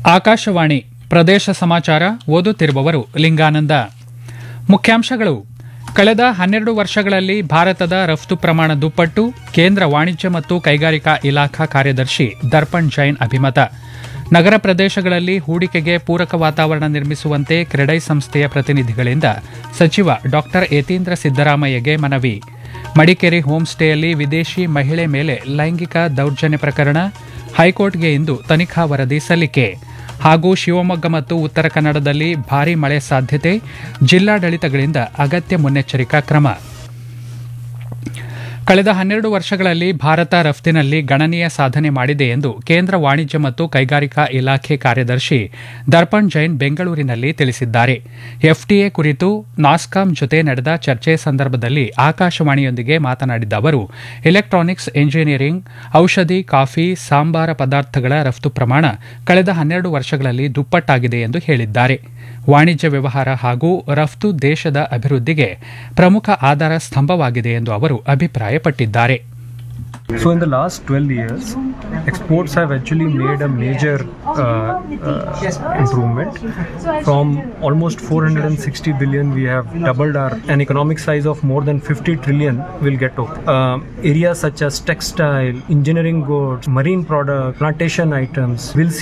ಆಕಾಶವಾಣಿ ಪ್ರದೇಶ ಸಮಾಚಾರ ಓದುತ್ತಿರುವವರು ಲಿಂಗಾನಂದ. ಮುಖ್ಯಾಂಶಗಳು. ಕಳೆದ 12 ವರ್ಷಗಳಲ್ಲಿ ಭಾರತದ ರಫ್ತು ಪ್ರಮಾಣ ದುಪ್ಪಟ್ಟು, ಕೇಂದ್ರ ವಾಣಿಜ್ಯ ಮತ್ತು ಕೈಗಾರಿಕಾ ಇಲಾಖಾ ಕಾರ್ಯದರ್ಶಿ ದರ್ಪಣ್ ಜೈನ್ ಅಭಿಮತ. ನಗರ ಪ್ರದೇಶಗಳಲ್ಲಿ ಹೂಡಿಕೆಗೆ ಪೂರಕ ವಾತಾವರಣ ನಿರ್ಮಿಸುವಂತೆ ಕ್ರೆಡೈ ಸಂಸ್ಥೆಯ ಪ್ರತಿನಿಧಿಗಳಿಂದ ಸಚಿವ ಡಾ ಯತೀಂದ್ರ ಸಿದ್ದರಾಮಯ್ಯಗೆ ಮನವಿ. ಮಡಿಕೇರಿ ಹೋಮ್ ಸ್ಟೇಯಲ್ಲಿ ವಿದೇಶಿ ಮಹಿಳೆ ಮೇಲೆ ಲೈಂಗಿಕ ದೌರ್ಜನ್ಯ ಪ್ರಕರಣ, ಹೈಕೋರ್ಟ್ಗೆ ಇಂದು ತನಿಖಾ ವರದಿ ಸಲ್ಲಿಕೆ. ಹಾಗೂ ಶಿವಮೊಗ್ಗ ಮತ್ತು ಉತ್ತರ ಕನ್ನಡದಲ್ಲಿ ಭಾರೀ ಮಳೆ ಸಾಧ್ಯತೆ, ಜಿಲ್ಲಾಡಳಿತಗಳಿಂದ ಅಗತ್ಯ ಮುನ್ನೆಚ್ಚರಿಕಾ ಕ್ರಮ. ಕಳೆದ 12 ವರ್ಷಗಳಲ್ಲಿ ಭಾರತ ರಫ್ತಿನಲ್ಲಿ ಗಣನೀಯ ಸಾಧನೆ ಮಾಡಿದೆ ಎಂದು ಕೇಂದ್ರ ವಾಣಿಜ್ಯ ಮತ್ತು ಕೈಗಾರಿಕಾ ಇಲಾಖೆ ಕಾರ್ಯದರ್ಶಿ ದರ್ಪಣ್ ಜೈನ್ ಬೆಂಗಳೂರಿನಲ್ಲಿ ತಿಳಿಸಿದ್ದಾರೆ. ಎಫ್ಟಿಎ ಕುರಿತು ನಾಸ್ಕಾಂ ಜೊತೆ ನಡೆದ ಚರ್ಚೆ ಸಂದರ್ಭದಲ್ಲಿ ಆಕಾಶವಾಣಿಯೊಂದಿಗೆ ಮಾತನಾಡಿದ ಅವರು, ಎಲೆಕ್ಟ್ರಾನಿಕ್ಸ್ ಎಂಜಿನಿಯರಿಂಗ್, ಔಷಧಿ, ಕಾಫಿ, ಸಾಂಬಾರ ಪದಾರ್ಥಗಳ ರಫ್ತು ಪ್ರಮಾಣ ಕಳೆದ 12 ವರ್ಷಗಳಲ್ಲಿ ದುಪ್ಪಟ್ಟಾಗಿದೆ ಎಂದು ಹೇಳಿದ್ದಾರೆ. ವಾಣಿಜ್ಯ ವ್ಯವಹಾರ ಹಾಗೂ ರಫ್ತು ದೇಶದ ಅಭಿವೃದ್ಧಿಗೆ ಪ್ರಮುಖ ಆಧಾರ ಸ್ತಂಭವಾಗಿದೆ ಎಂದು ಅವರು ಅಭಿಪ್ರಾಯಪಟ್ಟಿದ್ದಾರೆ. So in the last 12 years, exports have actually made a major improvement. From almost 460 billion, we have doubled an economic size of more than 50 trillion will get open. Areas such as textile, engineering goods, marine products, plantation items will